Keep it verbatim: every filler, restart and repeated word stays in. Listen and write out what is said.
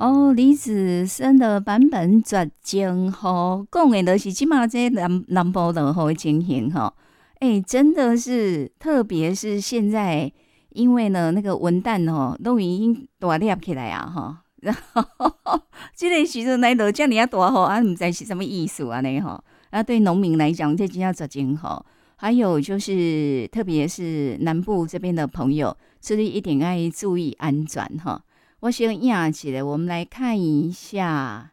哦，李子森的版本绝情吼，讲的就是即马这南南部落雨的情形吼。哎，真的是，特别是现在，因为呢，那个文旦吼都已经大粒起来啊吼，然后这个时阵来落这么啊大吼啊，唔知是什么意思啊呢吼。啊，对农民来讲，这真要绝情吼。还有就是，特别是南部这边的朋友，这里一定要注意安全哈。我先压起来，我们来看一下